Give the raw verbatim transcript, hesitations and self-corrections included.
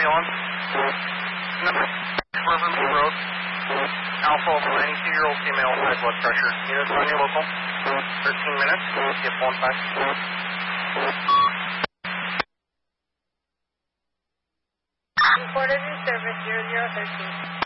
ambulance. Number Riverview Road. Alpha, ninety-two-year-old female, high blood pressure. Units on your local. thirteen minutes. Get phone back. Reported in service zero zero thirteen.